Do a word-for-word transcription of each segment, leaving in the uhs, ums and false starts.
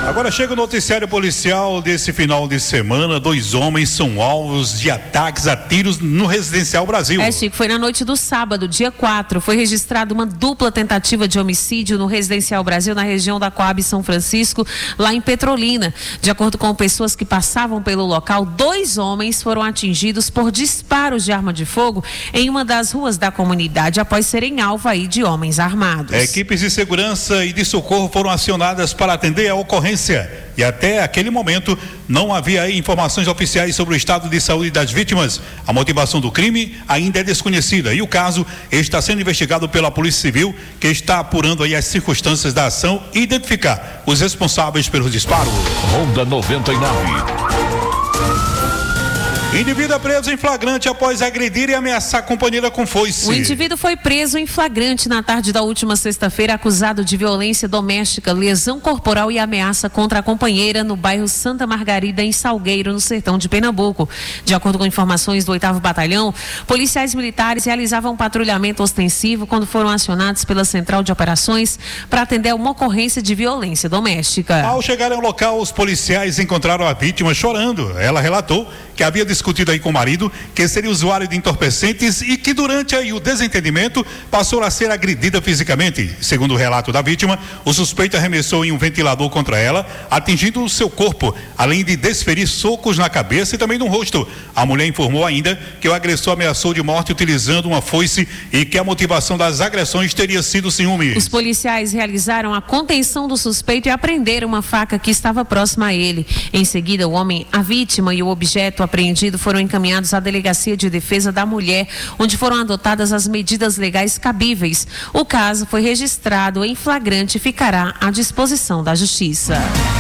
Agora chega o noticiário policial desse final de semana. Dois homens são alvos de ataques a tiros no Residencial Brasil. É, Chico, foi na noite do sábado, dia quatro. Foi registrada uma dupla tentativa de homicídio no Residencial Brasil, na região da Coab São Francisco, lá em Petrolina. De acordo com pessoas que passavam pelo local, dois homens foram atingidos por disparos de arma de fogo em uma das ruas da comunidade, após serem alvo aí de homens armados. Equipes de segurança e de socorro foram acionadas para atender a ocorrência. E até aquele momento não havia informações oficiais sobre o estado de saúde das vítimas. A motivação do crime ainda é desconhecida e o caso está sendo investigado pela Polícia Civil, que está apurando aí as circunstâncias da ação e identificar os responsáveis pelos disparos. Ronda noventa e nove. Indivíduo é preso em flagrante após agredir e ameaçar a companheira com foice. O indivíduo foi preso em flagrante na tarde da última sexta-feira, acusado de violência doméstica, lesão corporal e ameaça contra a companheira no bairro Santa Margarida, em Salgueiro, no sertão de Pernambuco. De acordo com informações do oitavo Batalhão, policiais militares realizavam um patrulhamento ostensivo quando foram acionados pela Central de Operações para atender uma ocorrência de violência doméstica. Ao chegarem ao local, os policiais encontraram a vítima chorando. Ela relatou que havia discutido aí com o marido, que seria usuário de entorpecentes e que durante aí o desentendimento passou a ser agredida fisicamente. Segundo o relato da vítima, o suspeito arremessou em um ventilador contra ela, atingindo o seu corpo, além de desferir socos na cabeça e também no rosto. A mulher informou ainda que o agressor ameaçou de morte utilizando uma foice e que a motivação das agressões teria sido ciúme. Os policiais realizaram a contenção do suspeito e apreenderam uma faca que estava próxima a ele. Em seguida, o homem, a vítima e o objeto apreendido foram encaminhados à Delegacia de Defesa da Mulher, onde foram adotadas as medidas legais cabíveis. O caso foi registrado em flagrante e ficará à disposição da Justiça.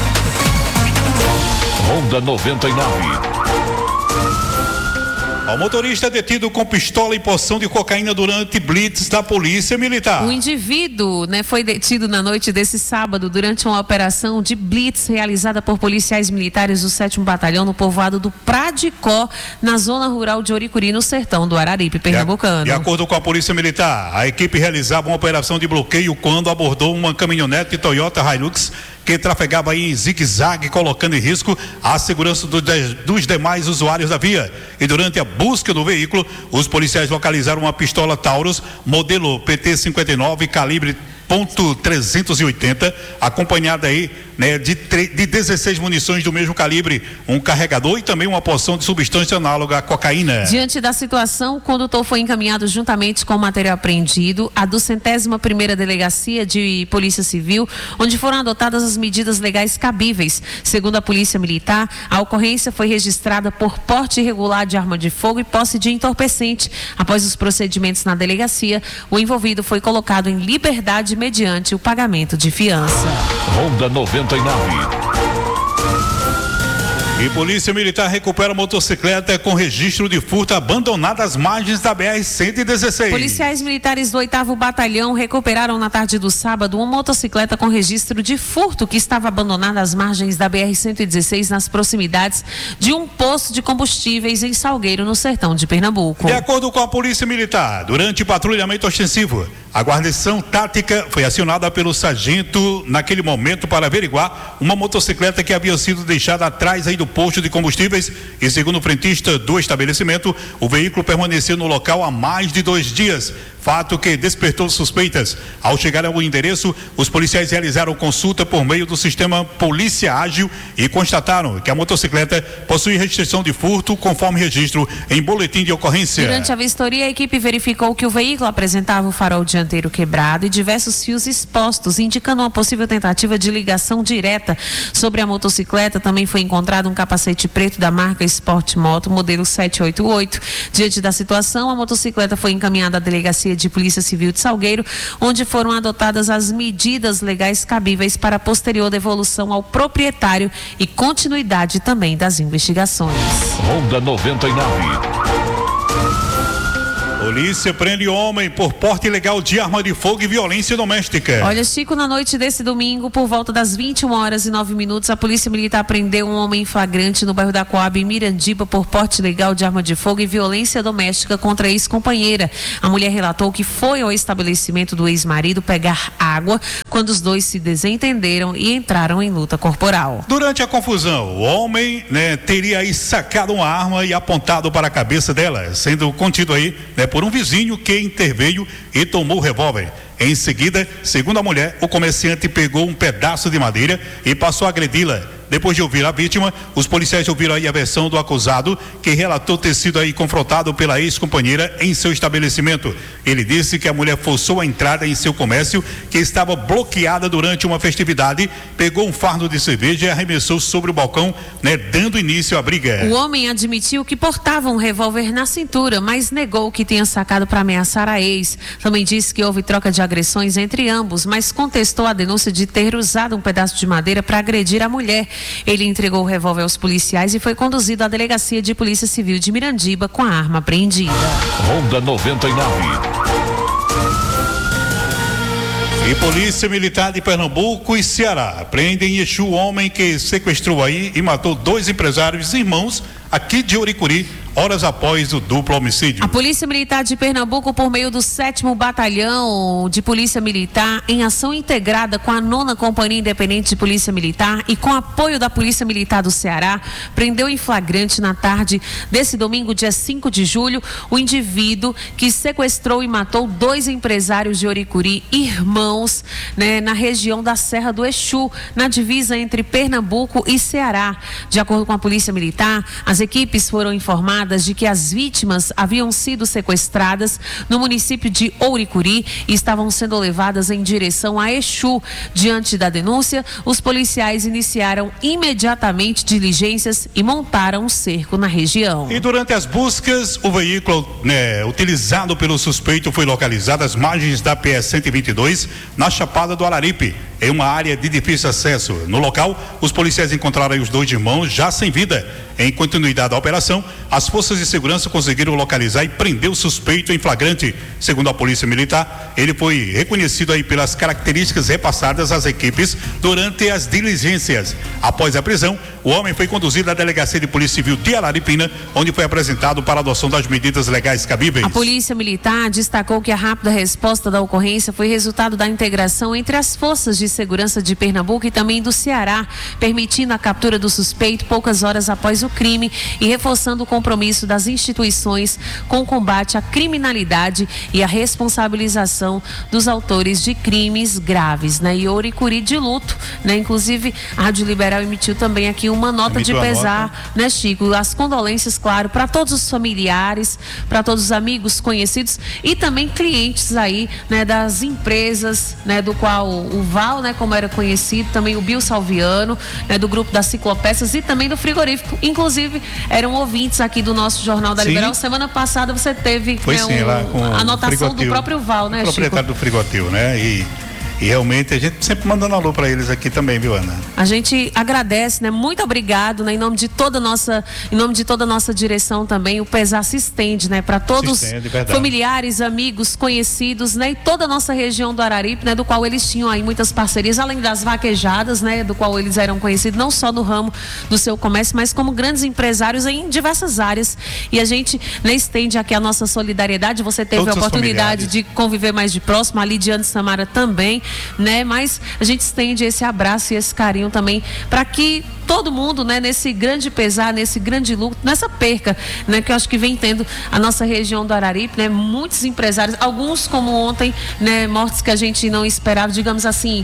Ronda noventa e nove. O motorista é detido com pistola e porção de cocaína durante blitz da Polícia Militar. O indivíduo, né, foi detido na noite desse sábado durante uma operação de blitz realizada por policiais militares do sétimo Batalhão no povoado do Pradicó, na zona rural de Oricuri, no sertão do Araripe, pernambucano. De acordo com a Polícia Militar, a equipe realizava uma operação de bloqueio quando abordou uma caminhonete Toyota Hilux que trafegava em zigue-zague, colocando em risco a segurança do, de, dos demais usuários da via. E durante a busca do veículo, os policiais localizaram uma pistola Taurus, modelo P T cinquenta e nove, calibre ponto trezentos e oitenta, acompanhada aí, né, de, de dezesseis munições do mesmo calibre, um carregador e também uma porção de substância análoga à cocaína. Diante da situação, o condutor foi encaminhado juntamente com o material apreendido à duzentésima primeira Delegacia de Polícia Civil, onde foram adotadas as medidas legais cabíveis. Segundo a Polícia Militar, a ocorrência foi registrada por porte irregular de arma de fogo e posse de entorpecente. Após os procedimentos na delegacia, o envolvido foi colocado em liberdade mediante o pagamento de fiança. Ronda noventa e nove. E Polícia Militar recupera motocicleta com registro de furto abandonada às margens da B R cento e dezesseis. Policiais militares do oitavo Batalhão recuperaram na tarde do sábado uma motocicleta com registro de furto que estava abandonada às margens da B R cento e dezesseis, nas proximidades de um posto de combustíveis em Salgueiro, no sertão de Pernambuco. De acordo com a Polícia Militar, durante patrulhamento ostensivo, a guarnição tática foi acionada pelo sargento naquele momento para averiguar uma motocicleta que havia sido deixada atrás aí do posto de combustíveis e, segundo o frentista do estabelecimento, o veículo permaneceu no local há mais de dois dias, fato que despertou suspeitas. Ao chegar ao endereço, os policiais realizaram consulta por meio do sistema Polícia Ágil e constataram que a motocicleta possui restrição de furto conforme registro em boletim de ocorrência. Durante a vistoria, a equipe verificou que o veículo apresentava o farol dianteiro quebrado e diversos fios expostos, indicando uma possível tentativa de ligação direta. Sobre a motocicleta também foi encontrado um capacete preto da marca Sport Moto, modelo setecentos e oitenta e oito. Diante da situação, a motocicleta foi encaminhada à Delegacia de Polícia Civil de Salgueiro, onde foram adotadas as medidas legais cabíveis para a posterior devolução ao proprietário e continuidade também das investigações. Ronda noventa e nove. Polícia prende homem por porte ilegal de arma de fogo e violência doméstica. Olha, Chico, na noite desse domingo, por volta das vinte e uma horas e nove minutos, a Polícia Militar prendeu um homem em flagrante no bairro da Coab, em Mirandiba, por porte ilegal de arma de fogo e violência doméstica contra a ex-companheira. A mulher relatou que foi ao estabelecimento do ex-marido pegar água quando os dois se desentenderam e entraram em luta corporal. Durante a confusão, o homem, né, teria aí sacado uma arma e apontado para a cabeça dela, sendo contido aí, né, por um vizinho que interveio e tomou o revólver. Em seguida, segundo a mulher, o comerciante pegou um pedaço de madeira e passou a agredi-la. Depois de ouvir a vítima, os policiais ouviram aí a versão do acusado, que relatou ter sido aí confrontado pela ex-companheira em seu estabelecimento. Ele disse que a mulher forçou a entrada em seu comércio, que estava bloqueada durante uma festividade, pegou um fardo de cerveja e arremessou sobre o balcão, né, dando início à briga. O homem admitiu que portava um revólver na cintura, mas negou que tenha sacado para ameaçar a ex. Também disse que houve troca de agressões entre ambos, mas contestou a denúncia de ter usado um pedaço de madeira para agredir a mulher. Ele entregou o revólver aos policiais e foi conduzido à Delegacia de Polícia Civil de Mirandiba com a arma apreendida. Ronda noventa e nove. E Polícia Militar de Pernambuco e Ceará prendem em Exu o homem que sequestrou aí e matou dois empresários irmãos aqui de Oricuri, horas após o duplo homicídio. A Polícia Militar de Pernambuco, por meio do sétimo Batalhão de Polícia Militar, em ação integrada com a nona Companhia Independente de Polícia Militar e com apoio da Polícia Militar do Ceará, prendeu em flagrante na tarde desse domingo, dia cinco de julho, o indivíduo que sequestrou e matou dois empresários de Oricuri, irmãos, né, na região da Serra do Exu, na divisa entre Pernambuco e Ceará. De acordo com a Polícia Militar, as equipes foram informadas de que as vítimas haviam sido sequestradas no município de Ouricuri e estavam sendo levadas em direção a Exu. Diante da denúncia, os policiais iniciaram imediatamente diligências e montaram um cerco na região. E durante as buscas, o veículo, né, utilizado pelo suspeito foi localizado às margens da P S cento e vinte e dois, na Chapada do Araripe, em uma área de difícil acesso. No local, os policiais encontraram os dois irmãos já sem vida. Em continuidade à operação, as forças de segurança conseguiram localizar e prender o suspeito em flagrante. Segundo a Polícia Militar, ele foi reconhecido aí pelas características repassadas às equipes durante as diligências. Após a prisão, o homem foi conduzido à Delegacia de Polícia Civil de Araripina, onde foi apresentado para a adoção das medidas legais cabíveis. A Polícia Militar destacou que a rápida resposta da ocorrência foi resultado da integração entre as forças de segurança de Pernambuco e também do Ceará, permitindo a captura do suspeito poucas horas após o crime e reforçando o compromisso das instituições com o combate à criminalidade e a responsabilização dos autores de crimes graves, né? E Oricuri de luto, né? Inclusive, a Rádio Liberal emitiu também aqui uma nota Emitiu de pesar, nota. né, Chico? As condolências, claro, para todos os familiares, para todos os amigos conhecidos e também clientes aí, né, das empresas, né, do qual o Val, né, como era conhecido, também o Bio Salviano, né, do grupo das Ciclopeças e também do frigorífico. Inclusive, eram ouvintes aqui do nosso Jornal da sim. Liberal. Semana passada você teve Foi né, sim, um, lá com a anotação do próprio Val, né, o proprietário Chico? do Frigotil, né? E E realmente a gente sempre mandando alô para eles aqui também, viu, Ana? A gente agradece, né? Muito obrigado, né? Em nome de toda a nossa, em nome de toda a nossa direção também, o pesar se estende, né? Para todos estende, familiares, amigos, conhecidos, né? E toda a nossa região do Araripe, né? Do qual eles tinham aí muitas parcerias, além das vaquejadas, né? Do qual eles eram conhecidos não só no ramo do seu comércio, mas como grandes empresários em diversas áreas. E a gente, né, estende aqui a nossa solidariedade. Você teve Todos a oportunidade de conviver mais de próximo, a Lidiane Samara também, né? Mas a gente estende esse abraço e esse carinho também para que todo mundo, né, nesse grande pesar, nesse grande luto, nessa perca, né, que eu acho que vem tendo a nossa região do Araripe, né, muitos empresários, alguns como ontem, né, mortes que a gente não esperava, digamos assim,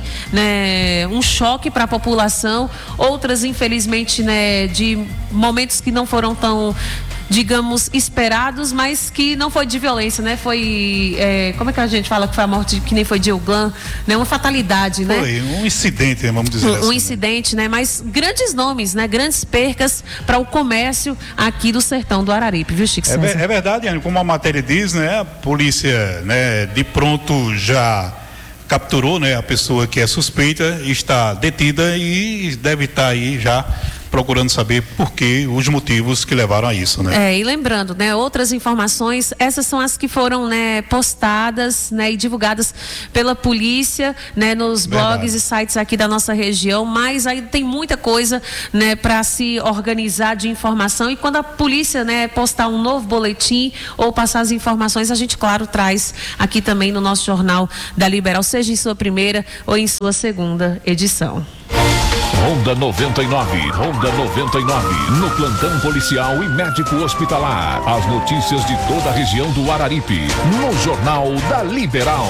né, um choque para a população, outras infelizmente, né, de momentos que não foram tão, digamos, esperados, mas que não foi de violência, né? Foi, é, como é que a gente fala que foi a morte que nem foi de Euglan, né? Uma fatalidade, né? Foi um incidente, vamos dizer um, assim. Um incidente, né? Mas grandes nomes, né? Grandes percas para o comércio aqui do sertão do Araripe, viu, Chico César? É, é verdade, Ana, como a matéria diz, né? A polícia, né, de pronto já capturou, né, a pessoa que é suspeita, está detida e deve estar aí já procurando saber por que, os motivos que levaram a isso, né? É, e lembrando, né, outras informações, essas são as que foram, né, postadas, né, e divulgadas pela polícia, né, nos Verdade. blogs e sites aqui da nossa região, mas aí tem muita coisa, né, para se organizar de informação, e quando a polícia, né, postar um novo boletim ou passar as informações, a gente, claro, traz aqui também no nosso Jornal da Liberal, seja em sua primeira ou em sua segunda edição. Ronda noventa e nove, Ronda noventa e nove, no plantão policial e médico hospitalar. As notícias de toda a região do Araripe, no Jornal da Liberal.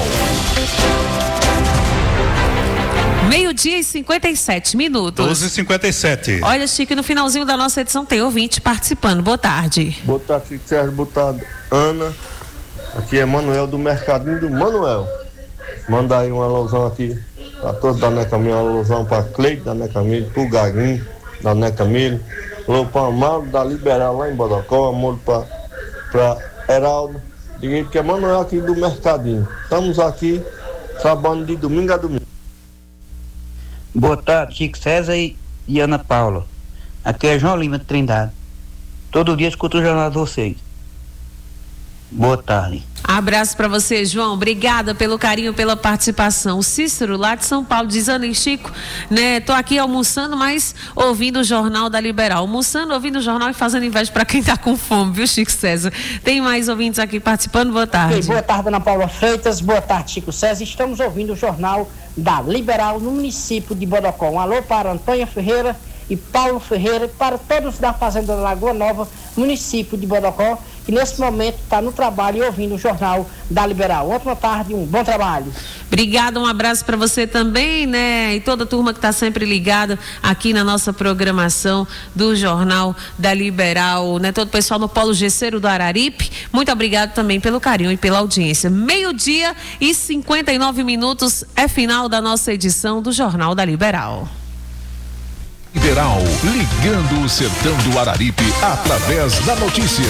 Meio-dia e cinquenta e sete minutos. doze e cinquenta e sete. Olha, Chico, no finalzinho da nossa edição tem ouvinte participando. Boa tarde. Boa tarde, Chico Sérgio. Boa tarde, Ana. Aqui é Manuel do Mercadinho do Manuel. Manda aí uma alusão aqui para todos da Neca Milho, uma alusão para Cleide da Neca Milho, pro Gaguinho da Neca Milho, alô para Amaro da Liberal lá em Bodocó, amor para Heraldo. Diga que é Manuel aqui do Mercadinho. Estamos aqui trabalhando de domingo a domingo. Boa tarde, Chico César e, e Ana Paula. Aqui é João Lima de Trindade. Todo dia escuto o jornal de vocês. Boa tarde. Abraço para você, João. Obrigada pelo carinho, pela participação. O Cícero, lá de São Paulo, diz: Ana e Chico, né? Tô aqui almoçando, mas ouvindo o Jornal da Liberal. Almoçando, ouvindo o jornal e fazendo inveja para quem tá com fome, viu, Chico César? Tem mais ouvintes aqui participando. Boa tarde. Okay, boa tarde, Ana Paula Freitas. Boa tarde, Chico César. Estamos ouvindo o Jornal da Liberal no município de Bodocó. Um alô para Antônia Ferreira e Paulo Ferreira, para todos da Fazenda da Lagoa Nova, município de Bodocó, que nesse momento está no trabalho e ouvindo o Jornal da Liberal. Ótima tarde, um bom trabalho. Obrigada, um abraço para você também, né? E toda a turma que está sempre ligada aqui na nossa programação do Jornal da Liberal, né? Todo o pessoal no Polo Gesseiro do Araripe, muito obrigado também pelo carinho e pela audiência. Meio-dia e cinquenta e nove minutos é final da nossa edição do Jornal da Liberal. Liberal, ligando o sertão do Araripe através da notícia.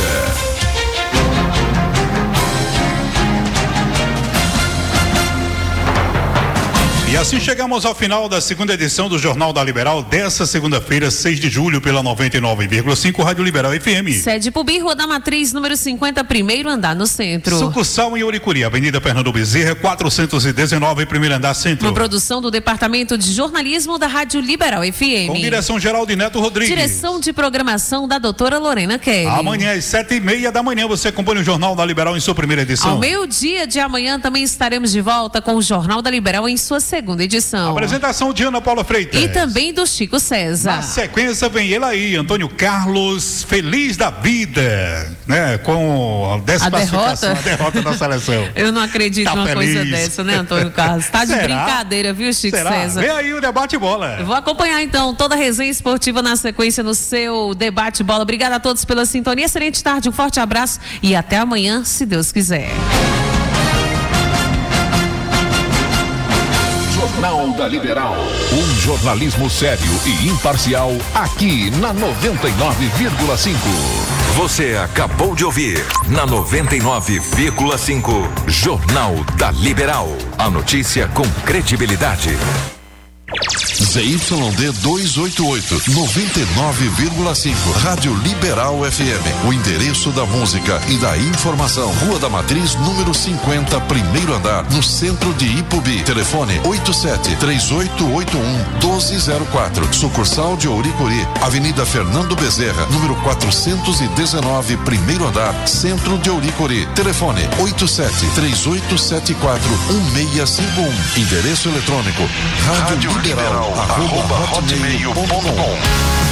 E assim chegamos ao final da segunda edição do Jornal da Liberal dessa segunda-feira, seis de julho, pela noventa e nove vírgula cinco Rádio Liberal F M. Sede Pubi, Rua da Matriz, número cinquenta, primeiro andar no centro. Sucursal em Ouricuri, Avenida Fernando Bezerra, quatrocentos e dezenove, primeiro andar centro. Uma produção do Departamento de Jornalismo da Rádio Liberal F M. Com direção geral de Neto Rodrigues. Direção de programação da doutora Lorena Kelly. Amanhã às sete e meia da manhã você acompanha o Jornal da Liberal em sua primeira edição. Ao meio-dia de amanhã também estaremos de volta com o Jornal da Liberal em sua segunda edição. Apresentação de Ana Paula Freitas. E também do Chico César. Na sequência vem ele aí, Antônio Carlos, feliz da vida, né? Com a décima a derrota, a derrota da seleção. Eu não acredito tá numa feliz. coisa dessa, né, Antônio Carlos? Tá de Será? brincadeira, viu, Chico Será? César? Vem aí o debate bola. Eu vou acompanhar então toda a resenha esportiva na sequência no seu debate bola. Obrigada a todos pela sintonia. Excelente tarde, um forte abraço e até amanhã, se Deus quiser. Jornal da Liberal. Um jornalismo sério e imparcial aqui na noventa e nove vírgula cinco. Você acabou de ouvir na noventa e nove vírgula cinco Jornal da Liberal. A notícia com credibilidade. Z Y D duzentos e oitenta e oito, noventa e nove vírgula cinco, Rádio Liberal F M. O endereço da música e da informação. Rua da Matriz, número cinquenta, primeiro andar, no centro de Ipubi. Telefone oito sete três oito oito um um dois zero quatro. Sucursal de Ouricuri, Avenida Fernando Bezerra, número quatrocentos e dezenove, primeiro andar, centro de Ouricuri. Telefone oito sete três oito sete quatro um seis cinco um. Endereço eletrônico rádio liberal arroba hotmail ponto com.